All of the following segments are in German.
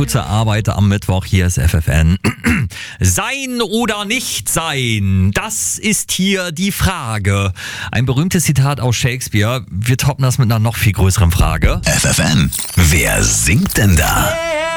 Gute Arbeit am Mittwoch. Hier ist FFN. Sein oder nicht sein? Das ist hier die Frage. Ein berühmtes Zitat aus Shakespeare. Wir toppen das mit einer noch viel größeren Frage. FFN. Wer singt denn da?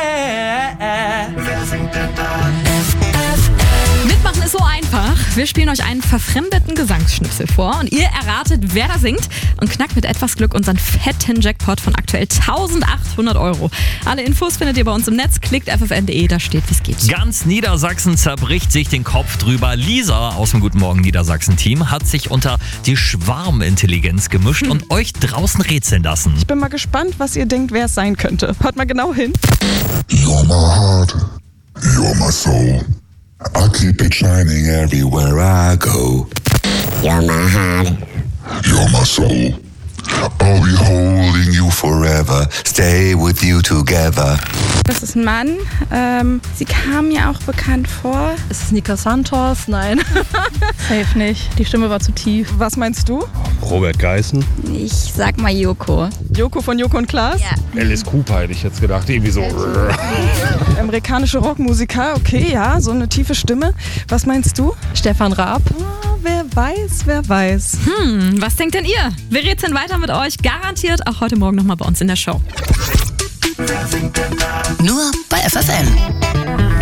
Wer singt denn da? Mitmachen ist so einfach. Wir spielen euch einen verfremdeten Gesangsschnipsel vor und ihr erratet, wer da singt und knackt mit etwas Glück unseren fetten Jackpot von aktuell 1.800 €. Alle Infos findet ihr bei uns im Netz. Klickt ffn.de, da steht, wie es geht. Ganz Niedersachsen zerbricht sich den Kopf drüber. Lisa aus dem Guten Morgen Niedersachsen-Team hat sich unter die Schwarmintelligenz gemischt und euch draußen rätseln lassen. Ich bin mal gespannt, was ihr denkt, wer es sein könnte. Hört mal genau hin. You're my heart, you're my soul. I keep it shining everywhere I go. You're my heart. You're my soul. I'll be holding you forever. Stay with you together. Das ist ein Mann. Sie kam mir auch bekannt vor. Ist es Nika Santos? Nein. Safe nicht. Die Stimme war zu tief. Was meinst du? Robert Geißen. Ich sag mal Joko. Joko von Joko und Klaas? Ja. Alice Cooper hätte ich jetzt gedacht. Irgendwie so. Amerikanische Rockmusiker. Okay, ja, so eine tiefe Stimme. Was meinst du? Stefan Raab. Oh, wer weiß, wer weiß. Was denkt denn ihr? Wir rätseln weiter mit euch. Garantiert auch heute Morgen nochmal bei uns in der Show. Wer singt denn da? Nur bei FFN.